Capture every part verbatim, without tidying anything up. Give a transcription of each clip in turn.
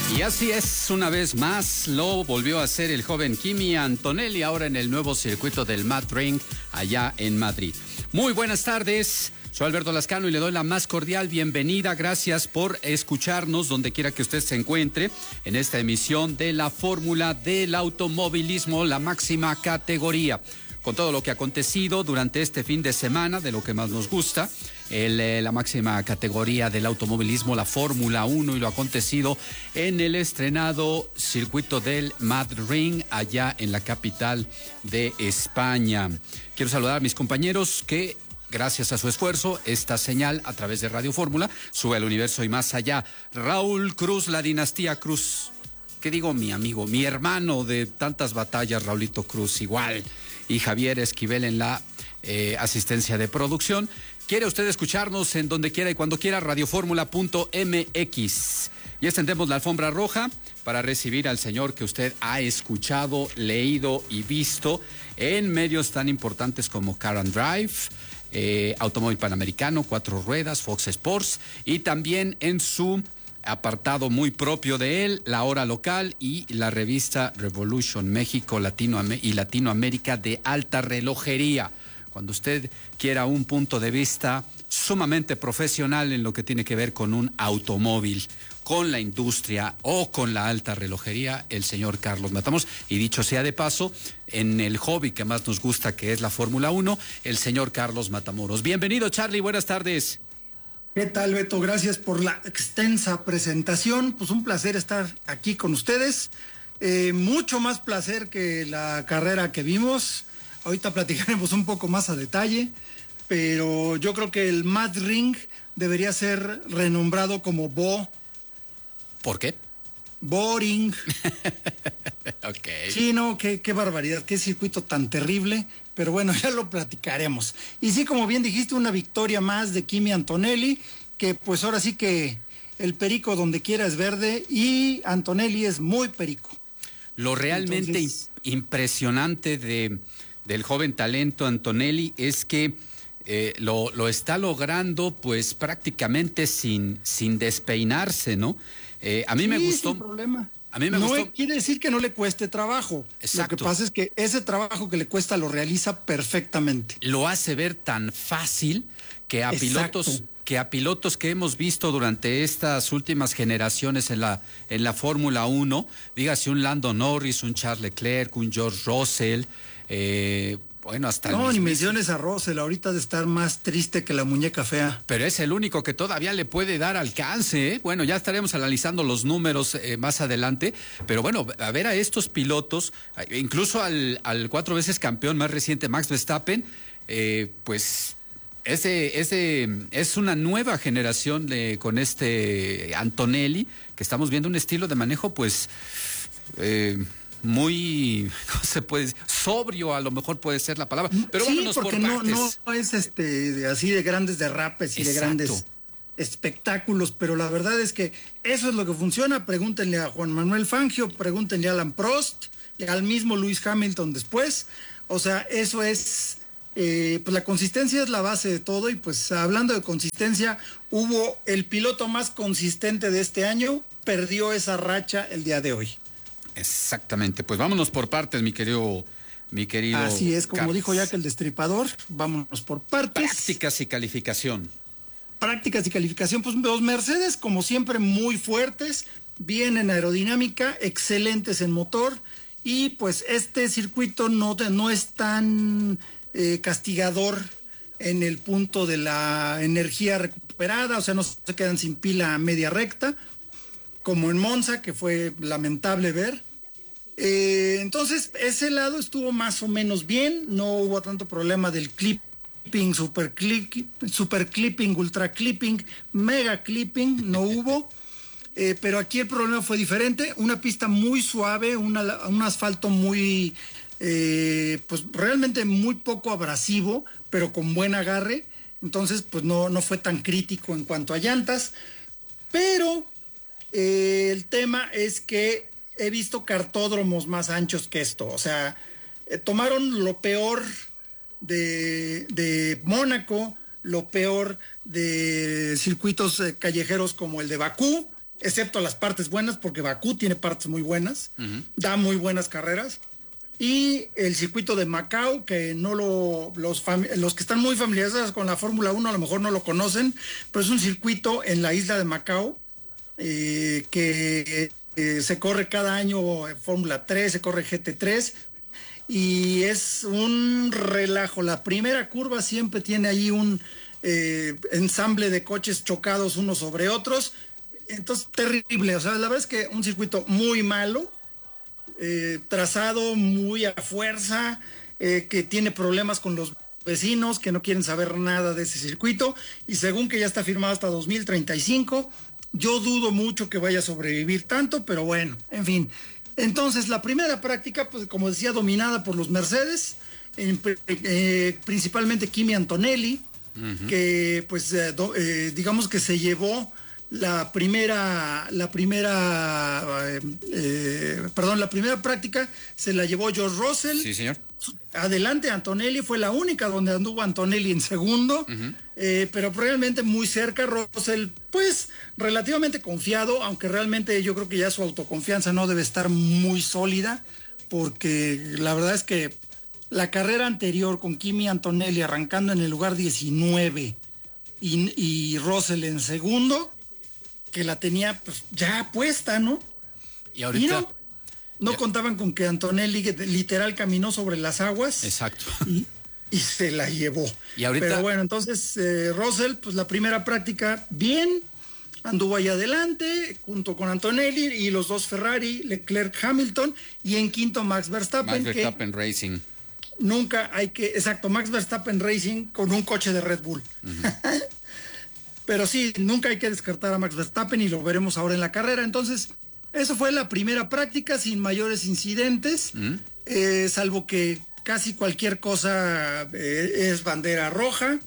Y así es, una vez más lo volvió a hacer el joven Kimi Antonelli, ahora en el nuevo circuito del Mad Ring allá en Madrid. Muy buenas tardes, soy Alberto Lascano y le doy la más cordial bienvenida. Gracias por escucharnos donde quiera que usted se encuentre en esta emisión de la Fórmula del Automovilismo, la máxima categoría. Con todo lo que ha acontecido durante este fin de semana, de lo que más nos gusta, el, eh, la máxima categoría del automovilismo, la Fórmula uno, y lo acontecido en el estrenado circuito del Mad Ring, allá en la capital de España. Quiero saludar a mis compañeros que, gracias a su esfuerzo, esta señal a través de Radio Fórmula sube al universo y más allá. Raúl Cruz, la dinastía Cruz. ¿Qué digo? Mi amigo, mi hermano de tantas batallas, Raulito Cruz, igual. Y Javier Esquivel en la eh, asistencia de producción. ¿Quiere usted escucharnos en donde quiera y cuando quiera? radioformula punto m x. Y extendemos la alfombra roja para recibir al señor que usted ha escuchado, leído y visto en medios tan importantes como Car and Drive, eh, Automóvil Panamericano, Cuatro Ruedas, Fox Sports, y también en su apartado muy propio de él, La Hora Local y la revista Revolution México Latino y Latinoamérica de alta relojería. Cuando usted quiera un punto de vista sumamente profesional en lo que tiene que ver con un automóvil, con la industria o con la alta relojería, el señor Carlos Matamoros. Y dicho sea de paso, en el hobby que más nos gusta, que es la Fórmula uno, el señor Carlos Matamoros. Bienvenido, Charlie, buenas tardes. ¿Qué tal, Beto? Gracias por la extensa presentación. Pues un placer estar aquí con ustedes. Eh, mucho más placer que la carrera que vimos. Ahorita platicaremos un poco más a detalle, pero yo creo que el Mad Ring debería ser renombrado como Bo. ¿Por qué? Boring. Ok. Sí, no, qué, qué barbaridad, qué circuito tan terrible. Pero bueno, ya lo platicaremos. Y sí, como bien dijiste, una victoria más de Kimi Antonelli, que pues ahora sí que el perico donde quiera es verde y Antonelli es muy perico. Lo realmente Entonces... impresionante de, del joven talento Antonelli es que eh, lo, lo está logrando pues prácticamente sin, sin despeinarse, ¿no? Eh, a mí sí, me gustó. Sin problema. A mí me no gustó. Quiere decir que no le cueste trabajo. Exacto. Lo que pasa es que ese trabajo que le cuesta lo realiza perfectamente. Lo hace ver tan fácil que a Exacto. pilotos que a pilotos que hemos visto durante estas últimas generaciones en la en la Fórmula uno, dígase un Lando Norris, un Charles Leclerc, un George Russell, eh, bueno, hasta No, el ni menciones a Russell, ahorita de estar más triste que la muñeca fea. Pero es el único que todavía le puede dar alcance, ¿eh? Bueno, ya estaremos analizando los números eh, más adelante, pero bueno, a ver a estos pilotos, incluso al, al cuatro veces campeón más reciente, Max Verstappen, eh, pues es, de, es, de, es una nueva generación de, con este Antonelli, que estamos viendo un estilo de manejo, pues... Eh, muy, ¿cómo se puede decir? Sobrio, a lo mejor puede ser la palabra, pero sí, vámonos porque por no, partes. no es este de, así de grandes derrapes y Exacto. de grandes espectáculos, pero la verdad es que eso es lo que funciona. Pregúntenle a Juan Manuel Fangio, pregúntenle a Alan Prost y al mismo Lewis Hamilton después. O sea, eso es, eh, pues la consistencia es la base de todo. Y pues hablando de consistencia, hubo el piloto más consistente de este año, perdió esa racha el día de hoy. Exactamente, pues vámonos por partes, mi querido, mi querido. Así es, como Carlos. dijo Jack el Destripador, vámonos por partes. Prácticas y calificación. Prácticas y calificación, pues los Mercedes, como siempre, muy fuertes, bien en aerodinámica, excelentes en motor, y pues este circuito no, no es tan eh, castigador en el punto de la energía recuperada, o sea, no se quedan sin pila a media recta, como en Monza, que fue lamentable ver. Eh, entonces, ese lado estuvo más o menos bien, no hubo tanto problema del clipping, super, clip, super clipping, ultra clipping, mega clipping, no hubo. Eh, pero aquí el problema fue diferente, una pista muy suave, una, un asfalto muy, eh, pues realmente muy poco abrasivo, pero con buen agarre. Entonces, pues no, no fue tan crítico en cuanto a llantas, pero... Eh, el tema es que he visto cartódromos más anchos que esto, o sea, eh, tomaron lo peor de, de Mónaco, lo peor de circuitos eh, callejeros como el de Bakú, excepto las partes buenas, porque Bakú tiene partes muy buenas, uh-huh. da muy buenas carreras. Y el circuito de Macao, que no lo, los, fami- los que están muy familiarizados con la Fórmula uno a lo mejor no lo conocen, pero es un circuito en la isla de Macao, eh, que eh, se corre cada año Fórmula tres, se corre G T tres, y es un relajo. La primera curva siempre tiene ahí un eh, ensamble de coches chocados unos sobre otros, entonces terrible. O sea, la verdad es que un circuito muy malo, Eh, trazado muy a fuerza, eh, que tiene problemas con los vecinos que no quieren saber nada de ese circuito, y según que ya está firmado hasta dos mil treinta y cinco, yo dudo mucho que vaya a sobrevivir tanto, pero bueno, en fin. Entonces la primera práctica, pues como decía, dominada por los Mercedes, en, eh, principalmente Kimi Antonelli, uh-huh. que pues eh, do, eh, digamos que se llevó La primera, la primera, eh, eh, perdón, la primera práctica se la llevó George Russell. Sí, señor. Adelante Antonelli, fue la única donde anduvo Antonelli en segundo, uh-huh. eh, pero realmente muy cerca. Russell, pues, relativamente confiado, aunque realmente yo creo que ya su autoconfianza no debe estar muy sólida, porque la verdad es que la carrera anterior con Kimi Antonelli arrancando en el lugar diecinueve y, y Russell en segundo, que la tenía pues ya puesta, ¿no? Y ahorita... Y no, no contaban con que Antonelli literal caminó sobre las aguas. Exacto. Y, y se la llevó. Y ahorita... Pero bueno, entonces eh, Russell, pues la primera práctica bien, anduvo ahí adelante junto con Antonelli y los dos Ferrari, Leclerc, Hamilton, y en quinto Max Verstappen. Max Verstappen que Racing. Nunca hay que... Exacto, Max Verstappen Racing con un coche de Red Bull. Uh-huh. Pero sí, nunca hay que descartar a Max Verstappen y lo veremos ahora en la carrera. Entonces, eso fue la primera práctica sin mayores incidentes, ¿Mm? eh, salvo que casi cualquier cosa eh, es bandera roja.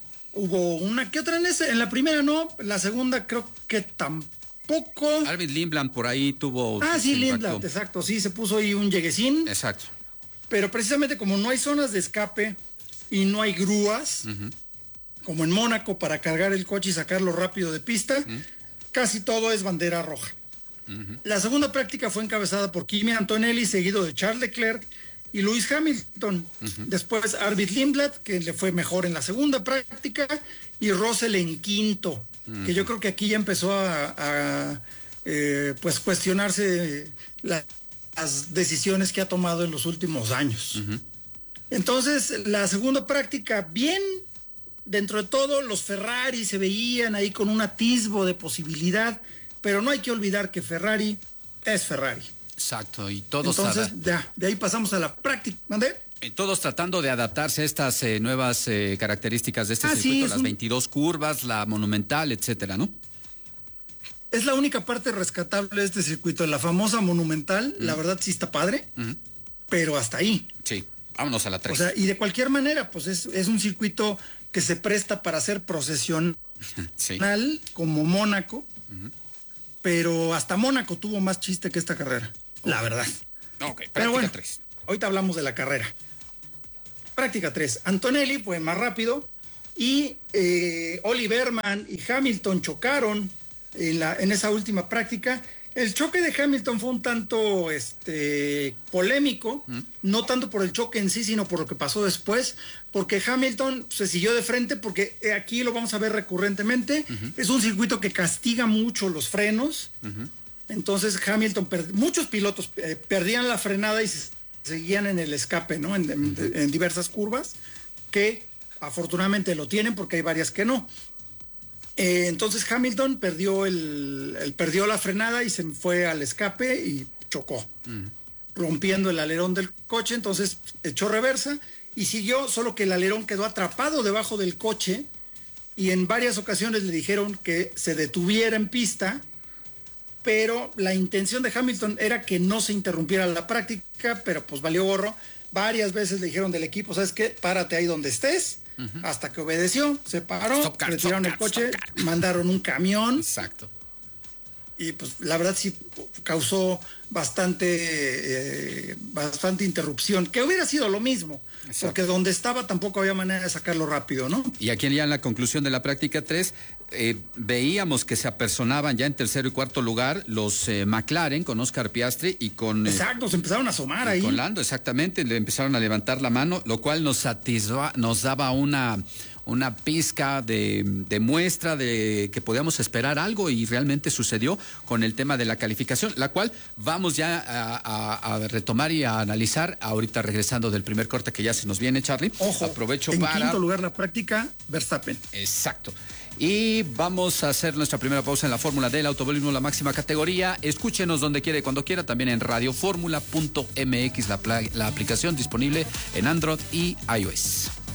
Hubo una que otra en ese, en la primera no, la segunda creo que tampoco. Arvid Lindblad por ahí tuvo... Ah, sí, Lindblad, exacto, sí, se puso ahí un lleguesín. Exacto. Pero precisamente como no hay zonas de escape y no hay grúas... Uh-huh. como en Mónaco, para cargar el coche y sacarlo rápido de pista, uh-huh. casi todo es bandera roja. Uh-huh. La segunda práctica fue encabezada por Kimi Antonelli, seguido de Charles Leclerc y Lewis Hamilton. Uh-huh. Después Arvid Lindblad, que le fue mejor en la segunda práctica, y Russell en quinto, uh-huh. que yo creo que aquí ya empezó a, a eh, pues cuestionarse la, las decisiones que ha tomado en los últimos años. Uh-huh. Entonces, la segunda práctica, bien. Dentro de todo, los Ferrari se veían ahí con un atisbo de posibilidad, pero no hay que olvidar que Ferrari es Ferrari. Exacto, y todos... Entonces, ya, de ahí pasamos a la práctica. ¿Mandé? Y todos tratando de adaptarse a estas eh, nuevas eh, características de este ah, circuito, sí, las un... veintidós curvas, la monumental, etcétera, ¿no? Es la única parte rescatable de este circuito, la famosa monumental, mm. la verdad sí está padre, mm. pero hasta ahí. Sí, vámonos a la tres. O sea, y de cualquier manera, pues es, es un circuito que se presta para hacer procesional, sí. como Mónaco, uh-huh. pero hasta Mónaco tuvo más chiste que esta carrera, okay. la verdad. Okay, pero bueno, tres. Ahorita hablamos de la carrera. Práctica tres. Antonelli fue más rápido y eh, Oliverman y Hamilton chocaron en, la, en esa última práctica. El choque de Hamilton fue un tanto este, polémico, ¿Mm? no tanto por el choque en sí, sino por lo que pasó después, porque Hamilton se siguió de frente, porque aquí lo vamos a ver recurrentemente, uh-huh. es un circuito que castiga mucho los frenos, uh-huh. entonces Hamilton, muchos pilotos eh, perdían la frenada y se seguían en el escape, ¿no? En, en, uh-huh. en diversas curvas, que afortunadamente lo tienen porque hay varias que no. Eh, entonces Hamilton perdió el, el perdió la frenada y se fue al escape y chocó, uh-huh. rompiendo el alerón del coche. Entonces echó reversa y siguió, solo que el alerón quedó atrapado debajo del coche y en varias ocasiones le dijeron que se detuviera en pista, pero la intención de Hamilton era que no se interrumpiera la práctica, pero pues valió gorro. Varias veces le dijeron del equipo, ¿sabes qué? Párate ahí donde estés. Uh-huh. Hasta que obedeció, se paró, stop car, retiraron stop el coche, car, mandaron un camión. Exacto. Y pues la verdad sí causó bastante, eh, bastante interrupción, que hubiera sido lo mismo, exacto, porque donde estaba tampoco había manera de sacarlo rápido, ¿no? Y aquí ya en la conclusión de la práctica tres, eh, veíamos que se apersonaban ya en tercero y cuarto lugar los eh, McLaren con Oscar Piastri y con... Eh, exacto, se empezaron a asomar ahí. Con Lando, exactamente, le empezaron a levantar la mano, lo cual nos satisfa, nos daba una... una pizca de, de muestra de que podíamos esperar algo y realmente sucedió con el tema de la calificación, la cual vamos ya a, a, a retomar y a analizar ahorita regresando del primer corte que ya se nos viene, Charlie. Ojo, aprovecho en para... quinto lugar la práctica, Verstappen. Exacto. Y vamos a hacer nuestra primera pausa en la Fórmula del Automovilismo, la máxima categoría. Escúchenos donde quiera y cuando quiera, también en radioformula punto m x, la, la aplicación disponible en Android y iOS.